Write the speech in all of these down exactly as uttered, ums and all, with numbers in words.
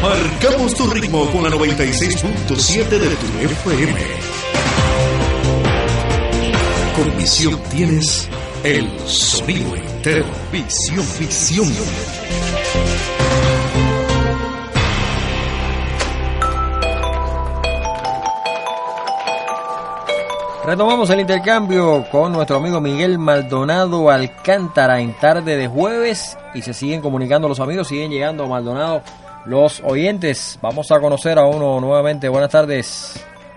Marcamos tu ritmo con la noventa y seis punto siete de tu F M. Con Visión tienes el sonido entero. Visión, visión. Retomamos el intercambio con nuestro amigo Miguel Maldonado Alcántara en tarde de jueves y se siguen comunicando los amigos, siguen llegando a Maldonado los oyentes. Vamos a conocer a uno nuevamente. Buenas tardes.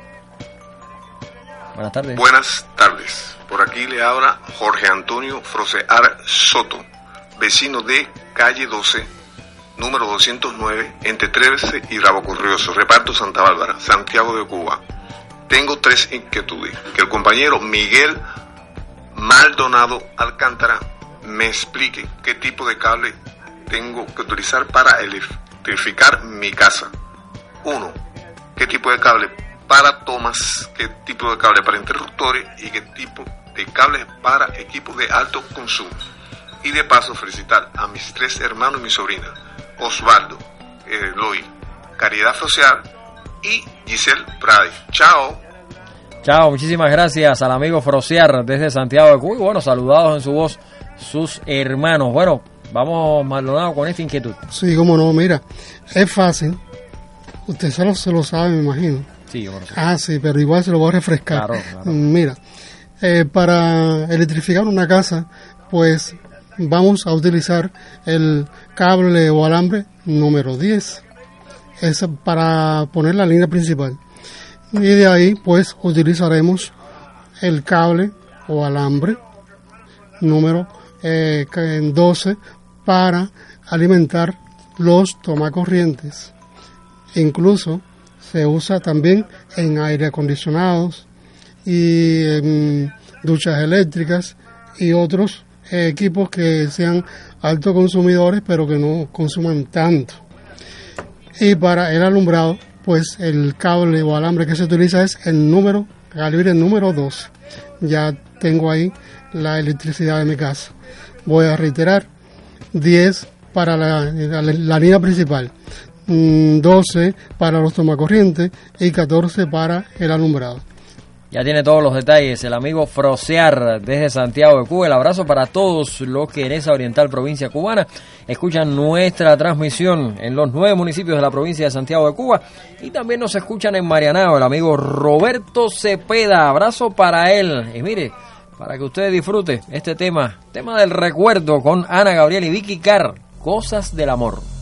Buenas tardes. Buenas tardes. Por aquí le habla Jorge Antonio Frosear Soto, vecino de calle doce, número doscientos nueve, entre trece y Bravo Corrioso, reparto Santa Bárbara, Santiago de Cuba. Tengo tres inquietudes. Que el compañero Miguel Maldonado Alcántara me explique qué tipo de cable tengo que utilizar para electrificar mi casa. Uno, qué tipo de cable para tomas, qué tipo de cable para interruptores y qué tipo de cable para equipos de alto consumo. Y de paso felicitar a mis tres hermanos y mi sobrina, Osvaldo, Eloy, Caridad Frosear y Giselle Prade. Chao. Chao, muchísimas gracias al amigo Frosear desde Santiago de Cuba. Y bueno, saludados en su voz sus hermanos. Bueno, vamos Maldonado con esta inquietud. Sí, cómo no, mira, es fácil. Usted solo se lo sabe, me imagino. Sí, yo conozco. Ah, sí, pero igual se lo voy a refrescar. Claro, claro. Mira, eh, para electrificar una casa, pues vamos a utilizar el cable o alambre número diez. Es para poner la línea principal. Y de ahí, pues, utilizaremos el cable o alambre número eh, doce para alimentar los tomacorrientes. Incluso se usa también en aire acondicionados y en duchas eléctricas y otros eh, equipos que sean alto consumidores pero que no consuman tanto. Y para el alumbrado, pues el cable o alambre que se utiliza es el número, calibre número doce. Ya tengo ahí la electricidad de mi casa. Voy a reiterar, diez para la, la, la línea principal, doce para los tomacorrientes y catorce para el alumbrado. Ya tiene todos los detalles el amigo Frosear desde Santiago de Cuba. El abrazo para todos los que en esa oriental provincia cubana escuchan nuestra transmisión en los nueve municipios de la provincia de Santiago de Cuba y también nos escuchan en Marianao, el amigo Roberto Cepeda. Abrazo para él. Y mire, para que usted disfrute este tema, tema del recuerdo con Ana Gabriel y Vicky Carr, Cosas del Amor.